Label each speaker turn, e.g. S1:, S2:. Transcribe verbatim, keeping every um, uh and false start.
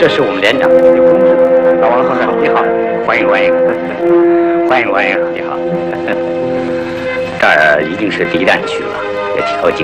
S1: 这是我们连长，有公事。老王同志，你好，欢迎欢迎，欢迎欢迎，你好。这儿一定是敌弹区了，也调警